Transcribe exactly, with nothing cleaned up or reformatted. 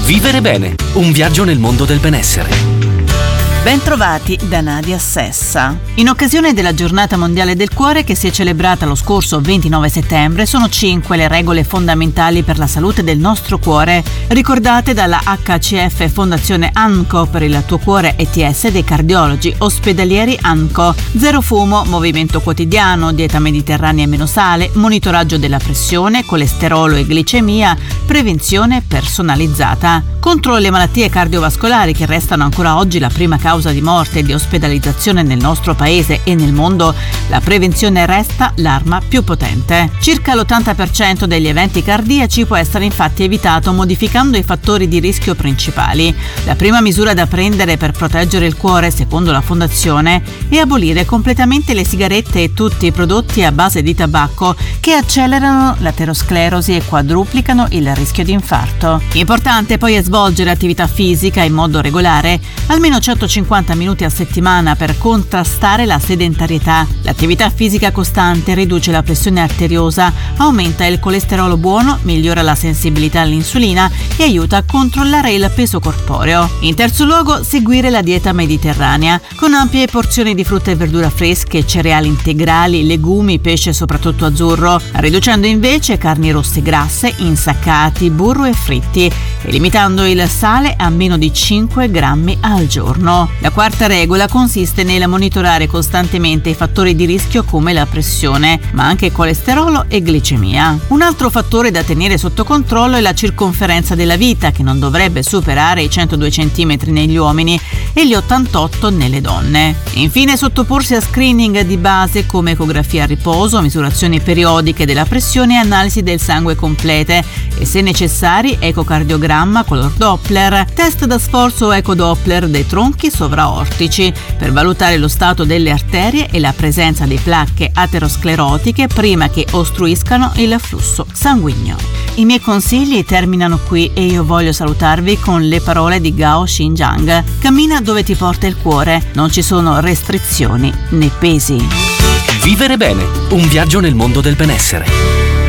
Vivere bene, un viaggio nel mondo del benessere. Bentrovati da Nadia Sessa. In occasione della Giornata Mondiale del Cuore che si è celebrata lo scorso ventinove settembre, sono cinque le regole fondamentali per la salute del nostro cuore, ricordate dalla H C F Fondazione ANCO per il tuo cuore E T S dei cardiologi ospedalieri ANCO. Zero fumo, movimento quotidiano, dieta mediterranea e meno sale, monitoraggio della pressione, colesterolo e glicemia, prevenzione personalizzata. Contro le malattie cardiovascolari che restano ancora oggi la prima causa di morte e di ospedalizzazione nel nostro paese e nel mondo, la prevenzione resta l'arma più potente. Circa l'ottanta per cento degli eventi cardiaci può essere infatti evitato modificando i fattori di rischio principali. La prima misura da prendere per proteggere il cuore, secondo la Fondazione, è abolire completamente le sigarette e tutti i prodotti a base di tabacco che accelerano l'aterosclerosi e quadruplicano il rischio di infarto. Importante poi è svolgere attività fisica in modo regolare, almeno centocinquanta minuti a settimana per contrastare la sedentarietà. L'attività fisica costante riduce la pressione arteriosa, aumenta il colesterolo buono, migliora la sensibilità all'insulina e aiuta a controllare il peso corporeo. In terzo luogo, seguire la dieta mediterranea, con ampie porzioni di frutta e verdura fresche, cereali integrali, legumi, pesce soprattutto azzurro, riducendo invece carni rosse grasse, insaccati, burro e fritti, e limitando il sale a meno di cinque grammi al giorno. La quarta regola consiste nel monitorare costantemente i fattori di rischio come la pressione, ma anche colesterolo e glicemia. Un altro fattore da tenere sotto controllo è la circonferenza della vita, che non dovrebbe superare i centodue centimetri negli uomini e gli ottantotto nelle donne. Infine, sottoporsi a screening di base come ecografia a riposo, misurazioni periodiche della pressione e analisi del sangue complete e, se necessari, ecocardiogramma, color Doppler, test da sforzo o ecodoppler dei tronchi sovraortici per valutare lo stato delle arterie e la presenza di placche aterosclerotiche prima che ostruiscano il flusso sanguigno. I miei consigli terminano qui e io voglio salutarvi con le parole di Gao Xinjiang. Cammina dove ti porta il cuore, non ci sono restrizioni né pesi. Vivere bene, un viaggio nel mondo del benessere.